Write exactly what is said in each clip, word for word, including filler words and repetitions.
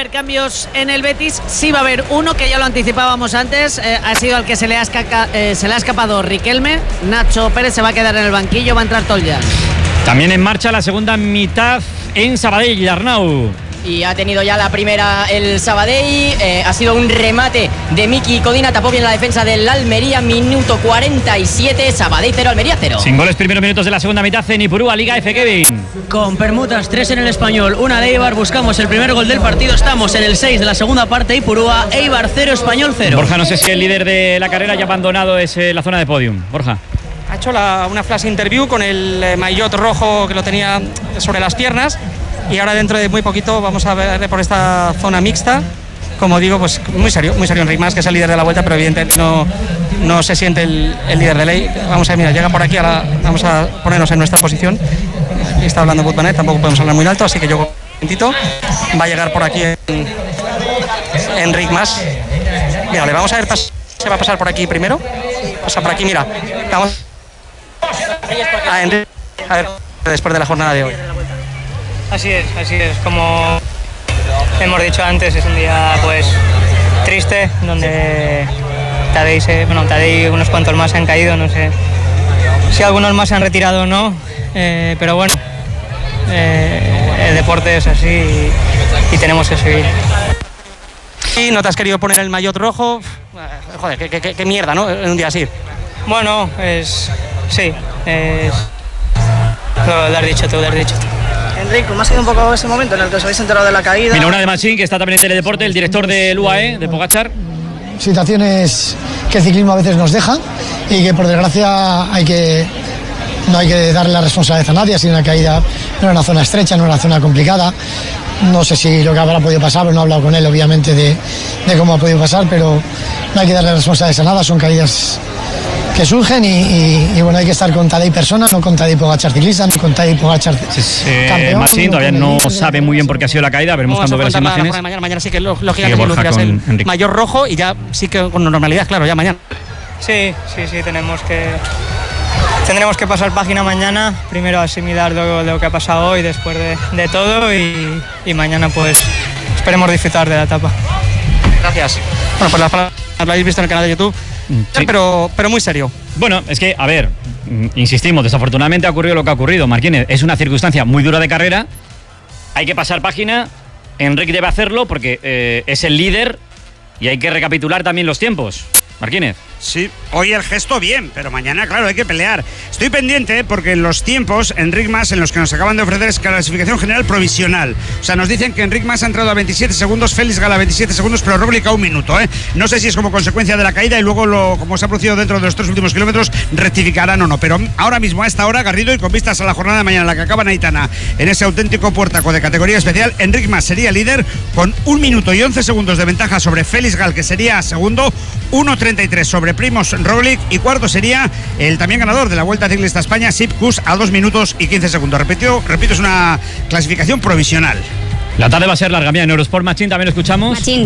haber cambios en el Betis. Sí va a haber uno que ya lo anticipábamos antes. Eh, ha sido al que se le ha, escaca, eh, se le ha escapado Riquelme. Nacho Pérez se va a quedar en el banquillo. Va a entrar Tolja. También en marcha la segunda mitad en Sabadell, Arnau. Y ha tenido ya la primera el Sabadell, eh, ha sido un remate de Miki Codina, tapó bien la defensa del Almería, minuto cuarenta y siete, Sabadell cero, Almería cero. Sin goles, primeros minutos de la segunda mitad en Ipurúa, Liga F, Kevin. Con permutas, tres en el Español, una de Eibar, buscamos el primer gol del partido, estamos en el seis de la segunda parte, Ipurúa, Eibar cero, Español cero. Borja, no sé si el líder de la carrera ya ha abandonado ese, la zona de podium. Borja. Ha hecho la, una flash interview con el eh, maillot rojo que lo tenía sobre las piernas. Y ahora dentro de muy poquito vamos a ver por esta zona mixta. Como digo, pues muy serio, muy serio Enric Mas, que es el líder de la vuelta, pero evidentemente no, no se siente el, el líder de ley. Vamos a ver, mira, llega por aquí, ahora vamos a ponernos en nuestra posición. Aquí está hablando Butmanet, tampoco podemos hablar muy alto, así que yo un momentito. Va a llegar por aquí en, Enric Mas. Mira, le vamos a ver, se va a pasar por aquí primero. Pasa por aquí, mira. Vamos a Enric, a ver, después de la jornada de hoy. Así es, así es, como hemos dicho antes, es un día pues triste, donde Tadej, se, bueno, Tadej unos cuantos más se han caído, no sé si algunos más se han retirado o no, eh, pero bueno, eh, el deporte es así y, y tenemos que seguir. ¿Y no te has querido poner el maillot rojo? Joder, qué, qué, qué mierda, ¿no? En un día así. Bueno, es, sí, es, lo, lo has dicho tú, lo has dicho tú. Enric, ¿cómo ha sido un poco ese momento en el que os habéis enterado de la caída? Mira, una de Machín, que está también en Teledeporte, el director del U A E, de Pogačar. Situaciones que el ciclismo a veces nos deja y que por desgracia hay que, no hay que darle la responsabilidad a nadie. Ha sido una caída, no era una zona estrecha, no era una zona complicada. No sé si lo que habrá podido pasar, pero no he hablado con él obviamente de, de cómo ha podido pasar, pero no hay que darle responsabilidades a nada, son caídas que surgen y, y, y bueno, hay que estar con Tadej persona, no con Tadej Pogačar ciclista, ni con Tadej Pogačar eh, campeón. Machín todavía no sabe muy bien por qué ha sido la caída, veremos cuando ve las imágenes. Mañana, mañana sí que lógicamente lucirás el Enric. Mayor rojo y ya sí que con normalidad, claro, ya mañana. Sí, sí, sí, tenemos que tendremos que pasar página mañana, primero asimilar lo, lo que ha pasado hoy después de, de todo y, y mañana pues esperemos disfrutar de la etapa. Gracias. Bueno, pues las palabras lo habéis visto en el canal de YouTube. Sí. Pero, pero muy serio. Bueno, es que, a ver, insistimos, desafortunadamente ha ocurrido lo que ha ocurrido, Marquínez. Es una circunstancia muy dura de carrera. Hay que pasar página. Enric debe hacerlo porque eh, es el líder y hay que recapitular también los tiempos. Marquínez. Sí, hoy el gesto bien, pero mañana, claro, hay que pelear. Estoy pendiente porque en los tiempos, Enric Mas, en los que nos acaban de ofrecer, es clasificación general provisional. O sea, nos dicen que Enric Mas ha entrado a veintisiete segundos, Félix Gala a veintisiete segundos, pero Roglic a un minuto, ¿eh? No sé si es como consecuencia de la caída y luego, lo, como se ha producido dentro de los tres últimos kilómetros, rectificarán o no. Pero ahora mismo, a esta hora, Garrido, y con vistas a la jornada de mañana, la que acaba en Aitana, en ese auténtico puertaco de categoría especial, Enric Mas sería líder con un minuto y once segundos de ventaja sobre Félix Gal, que sería segundo, uno treinta y tres sobre Primož Roglic, y cuarto sería el también ganador de la Vuelta Ciclista a España, Sepp Kuss, a dos minutos y quince segundos. Repito, repito, es una clasificación provisional. La tarde va a ser larga. Mira, en Eurosport Machín también lo escuchamos. Machín,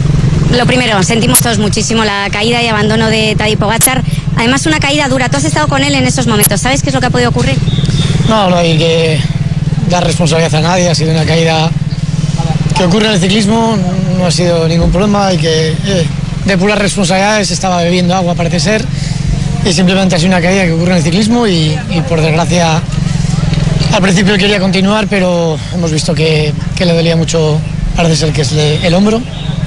lo primero, sentimos todos muchísimo la caída y abandono de Tadej Pogačar. Además, una caída dura. Tú has estado con él en esos momentos. ¿Sabes qué es lo que ha podido ocurrir? No, no hay que dar responsabilidad a nadie. Ha sido una caída que ocurre en el ciclismo. No ha sido ningún problema. Hay que eh, depurar responsabilidades. Estaba bebiendo agua, parece ser. Y simplemente ha sido una caída que ocurre en el ciclismo y, y por desgracia al principio quería continuar, pero hemos visto que, que le dolía mucho, parece ser que es le, el hombro.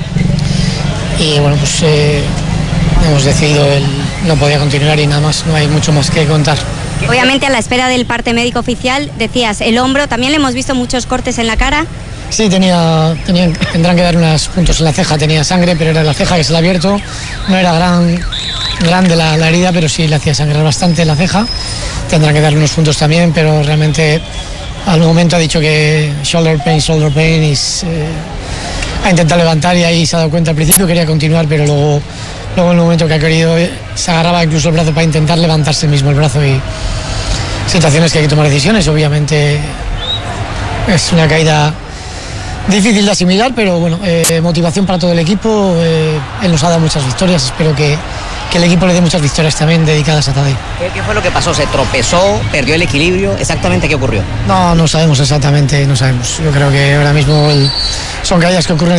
Y bueno, pues eh, hemos decidido él no podía continuar y nada más, no hay mucho más que contar. Obviamente a la espera del parte médico oficial, decías el hombro, también le hemos visto muchos cortes en la cara. Sí, tenía, tenía, tendrán que dar unos puntos en la ceja, tenía sangre, pero era la ceja que se le ha abierto, no era gran, grande la, la herida, pero sí le hacía sangrar bastante la ceja, tendrán que dar unos puntos también, pero realmente al momento ha dicho que shoulder pain, shoulder pain, y eh, ha intentado levantar y ahí se ha dado cuenta, al principio quería continuar, pero luego, luego en el momento que ha querido, se agarraba incluso el brazo para intentar levantarse mismo el brazo y situaciones que hay que tomar decisiones, obviamente es una caída difícil de asimilar, pero bueno, eh, motivación para todo el equipo, eh, él nos ha dado muchas victorias, espero que, que el equipo le dé muchas victorias también dedicadas a Tadej. ¿Qué, ¿Qué fue lo que pasó? ¿Se tropezó? ¿Perdió el equilibrio? ¿Exactamente qué ocurrió? No, no sabemos exactamente, no sabemos. Yo creo que ahora mismo el, son caídas que ocurren